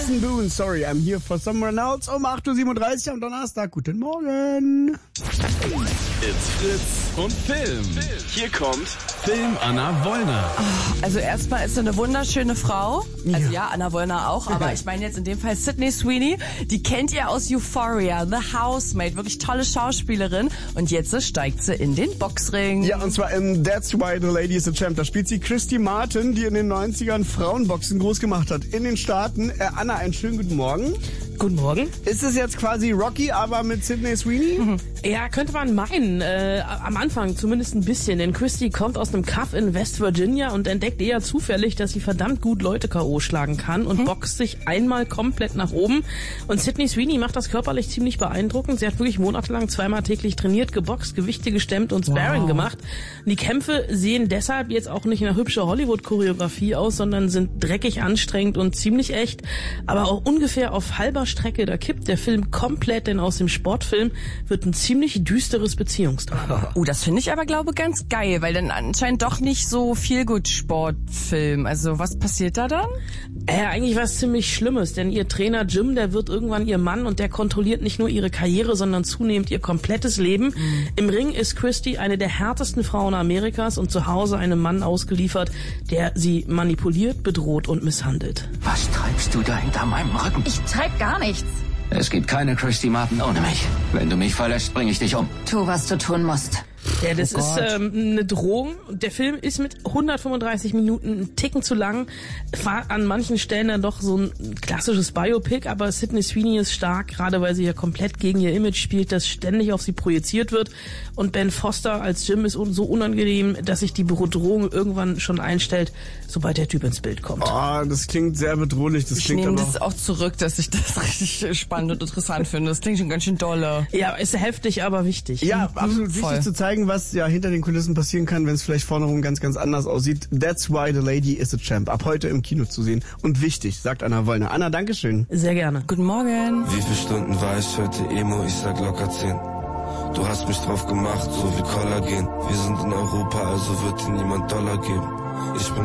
Jason Boone, sorry, I'm here for someone else um 8.37 Uhr am Donnerstag. Guten Morgen. It's Fritz und Film. Hier kommt Film Anna Wollner. Also erstmal ist sie eine wunderschöne Frau. Also ja, Anna Wollner auch. Aber ich meine jetzt in dem Fall Sydney Sweeney. Die kennt ihr aus Euphoria, The Housemaid. Wirklich tolle Schauspielerin. Und jetzt steigt sie in den Boxring. Ja, und zwar in That's Why the Lady is a Champ. Da spielt sie Christy Martin, die in den 90ern Frauenboxen groß gemacht hat. In den Staaten. Anna, einen schönen guten Morgen. Guten Morgen. Ist es jetzt quasi Rocky, aber mit Sydney Sweeney? Ja, könnte man meinen. Am Anfang zumindest ein bisschen. Denn Christy kommt aus einem Kaff in West Virginia und entdeckt eher zufällig, dass sie verdammt gut Leute K.O. schlagen kann und boxt sich einmal komplett nach oben. Und Sydney Sweeney macht das körperlich ziemlich beeindruckend. Sie hat wirklich monatelang zweimal täglich trainiert, geboxt, Gewichte gestemmt und Sparring gemacht. Die Kämpfe sehen deshalb jetzt auch nicht nach hübscher Hollywood-Choreografie aus, sondern sind dreckig, anstrengend und ziemlich echt. Aber auch ungefähr auf halber Strecke, da kippt der Film komplett, denn aus dem Sportfilm wird ein ziemlich düsteres Beziehungsdrama. Das finde ich aber, glaube ich, ganz geil, weil dann anscheinend doch nicht so viel gut Sportfilm. Also was passiert da dann? Eigentlich was ziemlich Schlimmes, denn ihr Trainer Jim, der wird irgendwann ihr Mann und der kontrolliert nicht nur ihre Karriere, sondern zunehmend ihr komplettes Leben. Im Ring ist Christy eine der härtesten Frauen Amerikas und zu Hause einem Mann ausgeliefert, der sie manipuliert, bedroht und misshandelt. Was treibst du da hinter meinem Rücken? Ich treib gar nichts. Es gibt keine Christy Martin ohne mich. Wenn du mich verlässt, bringe ich dich um. Tu, was du tun musst. Ja, das ist eine Drohung. Der Film ist mit 135 Minuten einen Ticken zu lang. War an manchen Stellen dann doch so ein klassisches Biopic, aber Sydney Sweeney ist stark, gerade weil sie ja komplett gegen ihr Image spielt, das ständig auf sie projiziert wird. Und Ben Foster als Jim ist so unangenehm, dass sich die Bedrohung irgendwann schon einstellt, sobald der Typ ins Bild kommt. Oh, das klingt sehr bedrohlich. Ich nehme das auch zurück, dass ich das richtig spannend und interessant finde. Das klingt schon ganz schön dolle. Ja, ist heftig, aber wichtig. Ja, absolut wichtig zu zeigen, was ja hinter den Kulissen passieren kann, wenn es vielleicht vorne rum ganz, ganz anders aussieht. That's Why the Lady is a Champ. Ab heute im Kino zu sehen. Und wichtig, sagt Anna Wollner. Anna, dankeschön. Sehr gerne. Guten Morgen. Wie viele Stunden war ich heute Emo? Ich sag locker 10. Du hast mich drauf gemacht, so wie Kollagen. Wir sind in Europa, also wird dir niemand Dollar geben. Ich bin